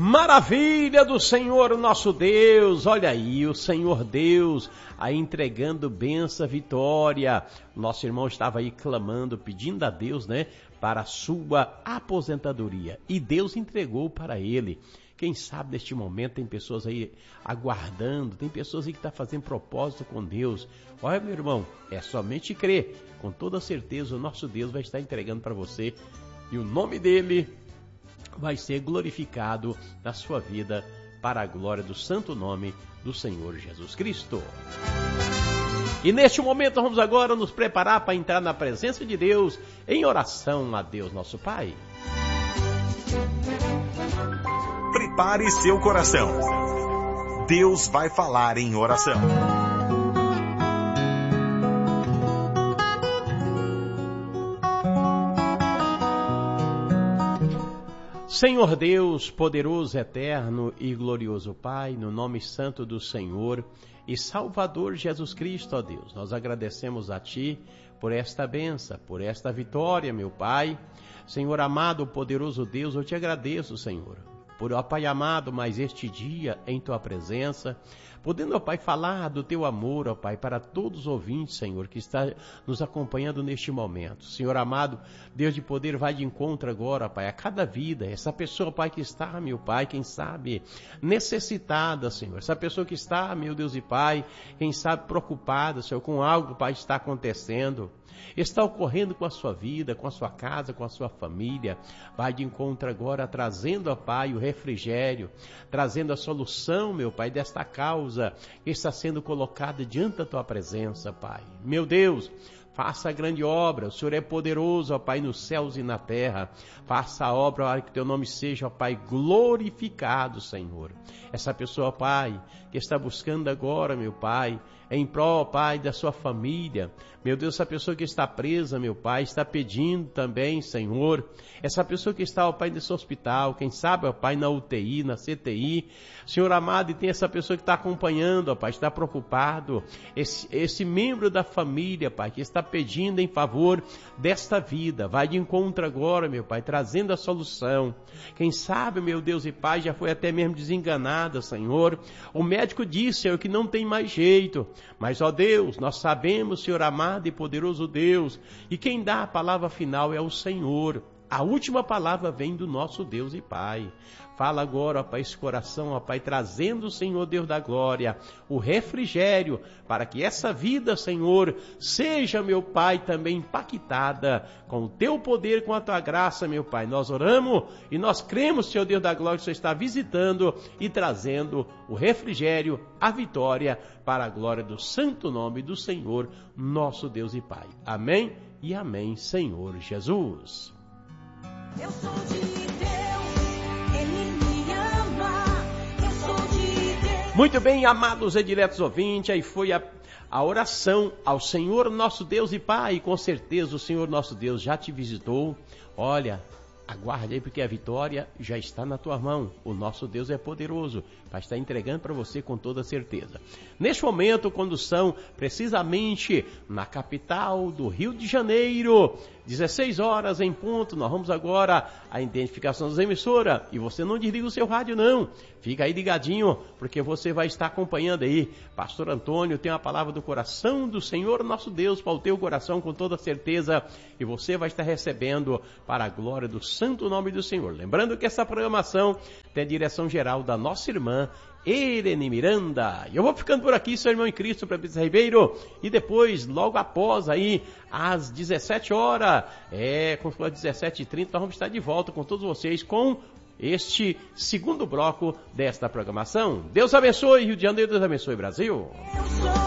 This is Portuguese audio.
Maravilha do Senhor nosso Deus, olha aí o Senhor Deus aí entregando bênção, vitória. Nosso irmão estava aí clamando, pedindo a Deus, né, para a sua aposentadoria, e Deus entregou para ele. Quem sabe neste momento tem pessoas aí aguardando, tem pessoas aí que estão fazendo propósito com Deus. Olha, meu irmão, é somente crer, com toda certeza o nosso Deus vai estar entregando para você, e o nome dele vai ser glorificado na sua vida para a glória do santo nome do Senhor Jesus Cristo. E neste momento vamos agora nos preparar para entrar na presença de Deus em oração a Deus nosso Pai. Prepare seu coração. Deus vai falar em oração. Senhor Deus, poderoso, eterno e glorioso Pai, no nome santo do Senhor e Salvador Jesus Cristo, ó Deus, nós agradecemos a Ti por esta bênção, por esta vitória, meu Pai. Senhor amado, poderoso Deus, eu te agradeço, Senhor, por, ó Pai amado, mais este dia em Tua presença, podendo, ó Pai, falar do Teu amor, ó Pai, para todos os ouvintes, Senhor, que está nos acompanhando neste momento. Senhor amado, Deus de poder, vai de encontro agora, ó Pai, a cada vida, essa pessoa, ó Pai, que está, meu Pai, quem sabe, necessitada, Senhor, essa pessoa que está, meu Deus e Pai, quem sabe, preocupada, Senhor, com algo, Pai, está acontecendo, está ocorrendo com a sua vida, com a sua casa, com a sua família. Vai de encontro agora, trazendo, ó Pai, o refrigério, trazendo a solução, meu Pai, desta causa que está sendo colocada diante da Tua presença, Pai. Meu Deus, faça a grande obra, o Senhor é poderoso, ó Pai, nos céus e na terra. Faça a obra, ó, que Teu nome seja, ó Pai, glorificado, Senhor. Essa pessoa, ó Pai, que está buscando agora, meu Pai, em prol, ó Pai, da sua família. Meu Deus, essa pessoa que está presa, meu Pai, está pedindo também, Senhor. Essa pessoa que está, ó Pai, nesse hospital, quem sabe, ó Pai, na UTI, na CTI. Senhor amado, e tem essa pessoa que está acompanhando, ó Pai, está preocupado. Esse membro da família, Pai, que está pedindo em favor desta vida. Vai de encontro agora, meu Pai, trazendo a solução. Quem sabe, meu Deus e Pai, já foi até mesmo desenganada, Senhor. O médico disse, Senhor, que não tem mais jeito. Mas, ó Deus, nós sabemos, Senhor amado e poderoso Deus, e quem dá a palavra final é o Senhor. A última palavra vem do nosso Deus e Pai. Fala agora, ó Pai, esse coração, ó Pai, trazendo, Senhor Deus da glória, o refrigério, para que essa vida, Senhor, seja, meu Pai, também impactada com o Teu poder, com a Tua graça, meu Pai. Nós oramos e nós cremos, Senhor Deus da glória, que o Senhor está visitando e trazendo o refrigério, a vitória, para a glória do santo nome do Senhor, nosso Deus e Pai. Amém e amém, Senhor Jesus. Eu sou de Deus, Ele me ama, eu sou de Deus. Muito bem, amados e diretos ouvintes, aí foi a oração ao Senhor nosso Deus e Pai, e com certeza o Senhor nosso Deus já te visitou. Olha, aguarde aí, porque a vitória já está na tua mão. O nosso Deus é poderoso, vai estar entregando para você com toda certeza. Neste momento, condução precisamente na capital do Rio de Janeiro, 16 horas em ponto. Nós vamos agora à identificação das emissoras. E você não desliga o seu rádio, não. Fica aí ligadinho, porque você vai estar acompanhando aí. Pastor Antônio tem a palavra do coração do Senhor nosso Deus para o teu coração com toda certeza. E você vai estar recebendo para a glória do santo nome do Senhor. Lembrando que essa programação tem a direção geral da nossa irmã Irene Miranda. Eu vou ficando por aqui, seu irmão em Cristo, Prefeito Ribeiro, e depois, logo após aí, às 17 horas, com as 17h30, nós vamos estar de volta com todos vocês com este segundo bloco desta programação. Deus abençoe Rio de Janeiro, Deus abençoe Brasil.